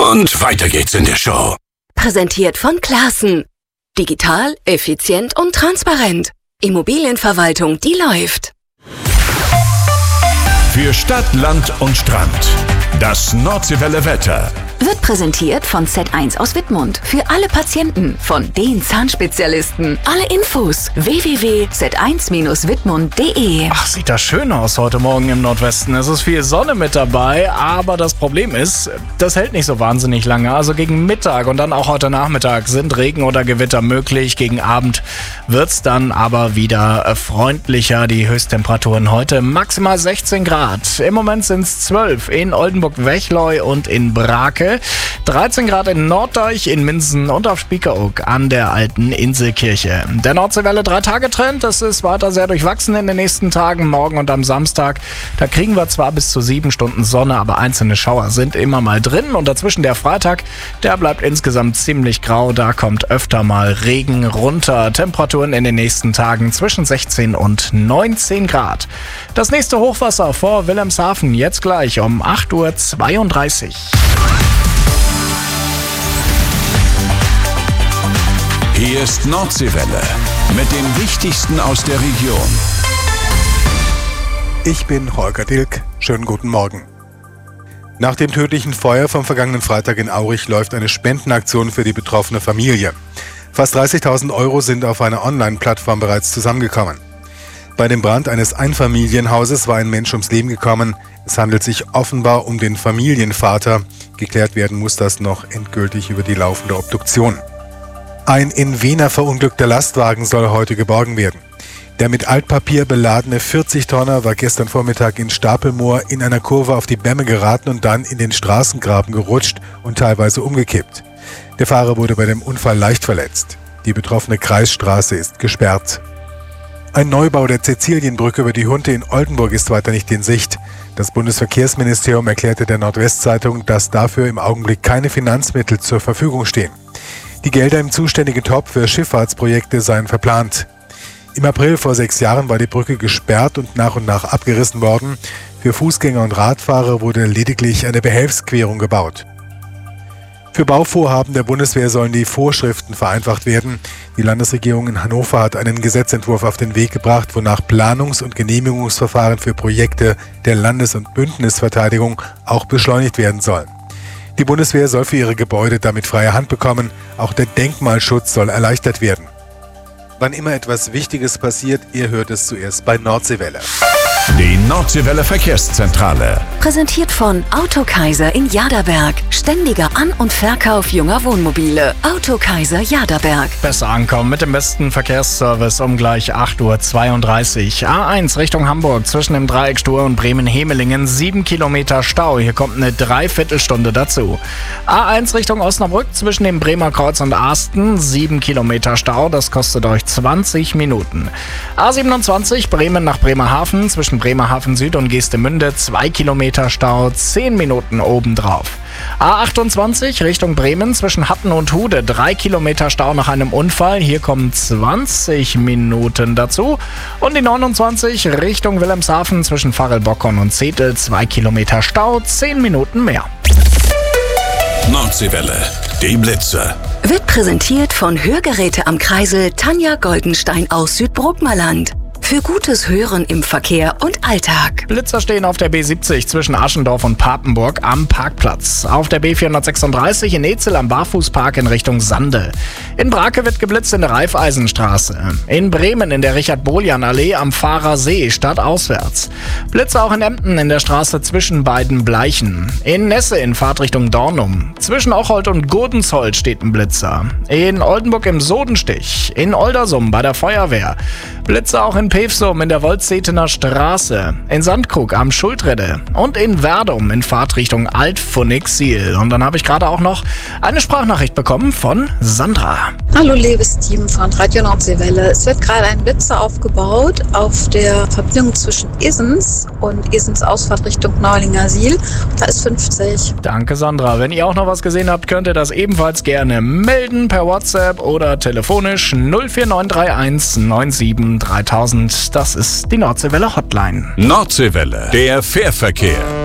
Und weiter geht's in der Show. Präsentiert von Classen. Digital, effizient und transparent. Immobilienverwaltung, die läuft. Für Stadt, Land und Strand. Das Nordseewelle Wetter. Wird präsentiert von Z1 aus Wittmund. Für alle Patienten, von den Zahnspezialisten. Alle Infos www.z1-wittmund.de. Ach, sieht das schön aus heute Morgen im Nordwesten. Es ist viel Sonne mit dabei, aber das Problem ist, das hält nicht so wahnsinnig lange. Also gegen Mittag und dann auch heute Nachmittag sind Regen oder Gewitter möglich. Gegen Abend wird's dann aber wieder freundlicher. Die Höchsttemperaturen heute maximal 16 Grad. Im Moment sind's 12 in Oldenburg-Wechleu und in Brake. 13 Grad in Norddeich, in Minsen und auf Spiekeroog an der alten Inselkirche. Der Nordseewelle 3-Tage-Trend, das ist weiter sehr durchwachsen in den nächsten Tagen, morgen und am Samstag. Da kriegen wir zwar bis zu 7 Stunden Sonne, aber einzelne Schauer sind immer mal drin. Und dazwischen der Freitag, der bleibt insgesamt ziemlich grau. Da kommt öfter mal Regen runter. Temperaturen in den nächsten Tagen zwischen 16 und 19 Grad. Das nächste Hochwasser vor Wilhelmshaven jetzt gleich um 8:32 Uhr. Hier ist Nordseewelle mit dem Wichtigsten aus der Region. Ich bin Holger Dilk. Schönen guten Morgen. Nach dem tödlichen Feuer vom vergangenen Freitag in Aurich läuft eine Spendenaktion für die betroffene Familie. Fast 30.000 € sind auf einer Online-Plattform bereits zusammengekommen. Bei dem Brand eines Einfamilienhauses war ein Mensch ums Leben gekommen. Es handelt sich offenbar um den Familienvater. Geklärt werden muss das noch endgültig über die laufende Obduktion. Ein in Wiener verunglückter Lastwagen soll heute geborgen werden. Der mit Altpapier beladene 40-Tonner war gestern Vormittag in Stapelmoor in einer Kurve auf die Bämme geraten und dann in den Straßengraben gerutscht und teilweise umgekippt. Der Fahrer wurde bei dem Unfall leicht verletzt. Die betroffene Kreisstraße ist gesperrt. Ein Neubau der Cäcilienbrücke über die Hunte in Oldenburg ist weiter nicht in Sicht. Das Bundesverkehrsministerium erklärte der Nordwestzeitung, dass dafür im Augenblick keine Finanzmittel zur Verfügung stehen. Die Gelder im zuständigen Topf für Schifffahrtsprojekte seien verplant. Im April vor 6 Jahren war die Brücke gesperrt und nach abgerissen worden. Für Fußgänger und Radfahrer wurde lediglich eine Behelfsquerung gebaut. Für Bauvorhaben der Bundeswehr sollen die Vorschriften vereinfacht werden. Die Landesregierung in Hannover hat einen Gesetzentwurf auf den Weg gebracht, wonach Planungs- und Genehmigungsverfahren für Projekte der Landes- und Bündnisverteidigung auch beschleunigt werden sollen. Die Bundeswehr soll für ihre Gebäude damit freie Hand bekommen. Auch der Denkmalschutz soll erleichtert werden. Wann immer etwas Wichtiges passiert, ihr hört es zuerst bei Nordseewelle. Die Nordseewelle Verkehrszentrale. Präsentiert von Autokaiser in Jaderberg. Ständiger An- und Verkauf junger Wohnmobile. Autokaiser Jaderberg. Besser ankommen mit dem besten Verkehrsservice um gleich 8:32 Uhr. A1 Richtung Hamburg zwischen dem Dreieck Stur und Bremen-Hemelingen 7 Kilometer Stau. Hier kommt eine Dreiviertelstunde dazu. A1 Richtung Osnabrück zwischen dem Bremer Kreuz und Asten 7 Kilometer Stau. Das kostet euch 20 Minuten. A27 Bremen nach Bremerhaven zwischen Bremerhaven Süd und Geestemünde 2 Kilometer Stau, 10 Minuten obendrauf. A28 Richtung Bremen zwischen Hatten und Hude 3 Kilometer Stau nach einem Unfall. Hier kommen 20 Minuten dazu. Und die 29 Richtung Wilhelmshaven zwischen Farel-Bockhorn und Zetel 2 Kilometer Stau, 10 Minuten mehr. Nordseewelle, die Blitze. Wird präsentiert von Hörgeräte am Kreisel Tanja Goldenstein aus Südbrookmerland. Für gutes Hören im Verkehr und Alltag. Blitzer stehen auf der B70 zwischen Aschendorf und Papenburg am Parkplatz. Auf der B436 in Ezel am Barfußpark in Richtung Sande. In Brake wird geblitzt in der Raiffeisenstraße. In Bremen in der Richard-Boljan-Allee am Fahrersee stadtauswärts. Blitze auch in Emden in der Straße zwischen beiden Bleichen. In Nesse in Fahrtrichtung Dornum. Zwischen Ocholt und Gurdensholt steht ein Blitzer. In Oldenburg im Sodenstich. In Oldersum bei der Feuerwehr. Blitze auch in Pevsum in der Woldsetener Straße, in Sandkrug am Schuldrede und in Werdum in Fahrtrichtung Alt-Pfunnig-Siel. Und dann habe ich gerade auch noch eine Sprachnachricht bekommen von Sandra. Hallo liebes Team von Radio Nordseewelle. Es wird gerade ein Blitzer aufgebaut auf der Verbindung zwischen Isens und Isens Ausfahrt Richtung Neulinger Siel. Da ist 50. Danke Sandra. Wenn ihr auch noch was gesehen habt, könnt ihr das ebenfalls gerne melden per WhatsApp oder telefonisch 04931 97 3000. Das ist die Nordseewelle Hotline. Nordseewelle, der Fährverkehr.